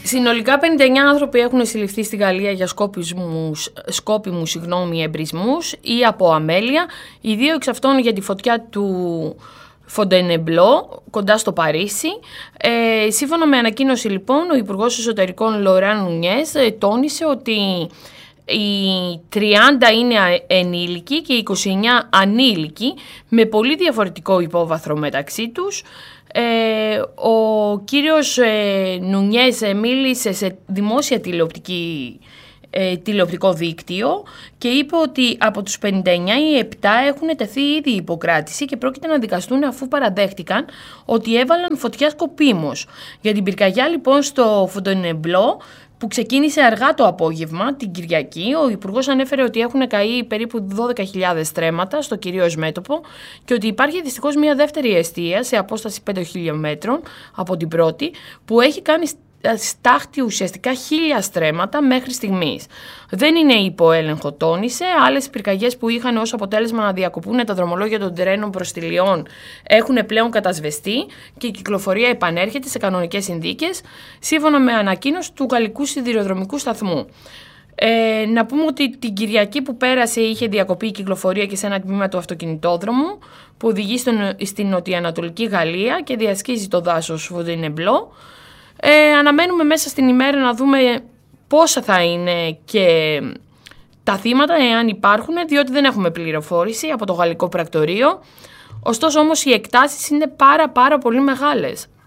Συνολικά 59 άνθρωποι έχουν συλληφθεί στη Γαλλία για σκόπιμους εμπρισμούς ή από αμέλεια, οι 2 εξ αυτών για τη φωτιά του Φοντενεμπλό, κοντά στο Παρίσι. Σύμφωνα με ανακοίνωση λοιπόν, ο Υπουργός Εσωτερικών Λοράν Νουνιές τόνισε ότι οι 30 είναι ενήλικοι και οι 29 ανήλικοι με πολύ διαφορετικό υπόβαθρο μεταξύ τους. Ο κύριος Νουνιές μίλησε σε δημόσια τηλεοπτικό δίκτυο και είπε ότι από τους 59 οι 7 έχουν τεθεί ήδη υποκράτηση και πρόκειται να δικαστούν αφού παραδέχτηκαν ότι έβαλαν φωτιά σκοπίμως. Για την πυρκαγιά λοιπόν στο Φοντενεμπλό που ξεκίνησε αργά το απόγευμα την Κυριακή, ο Υπουργός ανέφερε ότι έχουν καεί περίπου 12.000 στρέμματα στο κυρίως μέτωπο και ότι υπάρχει δυστυχώς μια δεύτερη εστία σε απόσταση 5 χιλιόμετρων από την πρώτη που έχει κάνει στάχτη ουσιαστικά 1.000 στρέμματα μέχρι στιγμής. Δεν είναι υπό έλεγχο, τόνισε. Άλλες πυρκαγιές που είχαν ως αποτέλεσμα να διακοπούν τα δρομολόγια των τρένων προς τη Λιόν έχουν πλέον κατασβεστεί και η κυκλοφορία επανέρχεται σε κανονικές συνθήκες, σύμφωνα με ανακοίνωση του Γαλλικού Σιδηροδρομικού Σταθμού. Να πούμε ότι την Κυριακή που πέρασε είχε διακοπεί η κυκλοφορία και σε ένα τμήμα του αυτοκινητόδρομου που οδηγεί στην νοτιοανατολική Γαλλία και διασχίζει το δάσος Φοντενεμπλό. Αναμένουμε μέσα στην ημέρα να δούμε πόσα θα είναι και τα θύματα, εάν υπάρχουν, διότι δεν έχουμε πληροφόρηση από το Γαλλικό Πρακτορείο. Ωστόσο όμως οι εκτάσεις είναι πάρα πολύ μεγάλες.